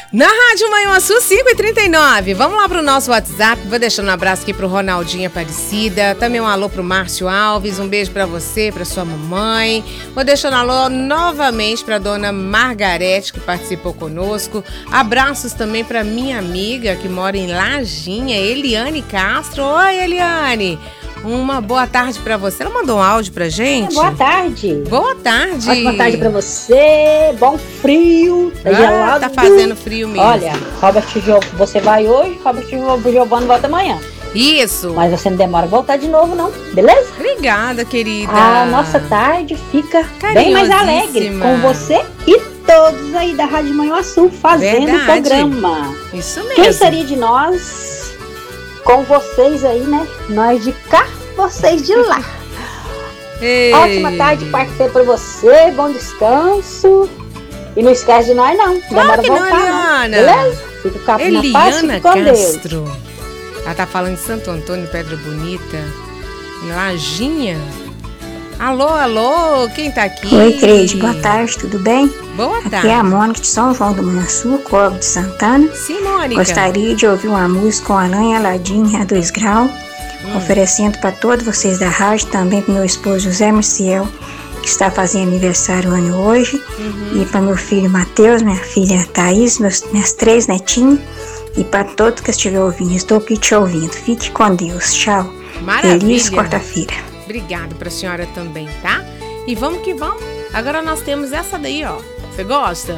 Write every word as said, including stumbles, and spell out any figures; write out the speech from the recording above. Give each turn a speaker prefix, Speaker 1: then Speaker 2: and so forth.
Speaker 1: Na Rádio Manhuaçu cinco e trinta e nove. Vamos lá pro nosso WhatsApp. Vou deixando um abraço aqui pro Ronaldinho Aparecida. Também um alô pro Márcio Alves. Um beijo pra você, pra sua mamãe. Vou deixando um alô novamente pra dona Margarete, que participou conosco. Abraços também pra minha amiga que mora em Lajinha, Eliane Castro. Oi, Eliane. Uma boa tarde pra você. Ela mandou um áudio pra gente.
Speaker 2: É, boa tarde.
Speaker 1: Boa tarde.
Speaker 2: Ótima tarde pra você. Bom frio. Tá
Speaker 1: ah,
Speaker 2: gelado.
Speaker 1: Tá fazendo frio mesmo.
Speaker 2: Olha, Robert, você vai hoje, Robert Giovanni volta amanhã.
Speaker 1: Isso.
Speaker 2: Mas você não demora a voltar de novo, não. Beleza?
Speaker 1: Obrigada, querida.
Speaker 2: A nossa tarde fica bem mais alegre com você e todos aí da Rádio Manhuaçu fazendo o programa.
Speaker 1: Isso mesmo.
Speaker 2: Quem seria de nós com vocês aí, né? Nós de cá, vocês de lá.
Speaker 1: Ei.
Speaker 2: Ótima tarde, parceiro, pra você. Bom descanso. E não esquece de nós, não.
Speaker 1: Claro
Speaker 2: Demora
Speaker 1: que
Speaker 2: a voltar,
Speaker 1: não, Eliana.
Speaker 2: não. Beleza? Fica com a
Speaker 1: Eliana
Speaker 2: paz, fica com
Speaker 1: Castro.
Speaker 2: Deus.
Speaker 1: Ela tá falando de Santo Antônio, Pedra Bonita, em Lajinha. Alô, alô, quem tá aqui?
Speaker 3: Oi, Cleide, boa tarde, tudo bem?
Speaker 1: Boa tarde.
Speaker 3: Aqui é a Mônica de São João do Manhuaçu, Córrego de Santana.
Speaker 1: Sim, Mônica.
Speaker 3: Gostaria de ouvir uma música com Aranha Aladim a dois graus, hum. oferecendo para todos vocês da rádio, também para meu esposo José Maciel, que está fazendo aniversário ano hoje, uhum. e para meu filho Matheus, minha filha Thaís, meus, minhas três netinhos, e para todos que estiverem ouvindo. Estou aqui te ouvindo. Fique com Deus. Tchau.
Speaker 1: Maravilha.
Speaker 3: Feliz quarta-feira.
Speaker 1: Obrigada para a senhora também, tá? E vamos que vamos. Agora nós temos essa daí, ó. Você gosta?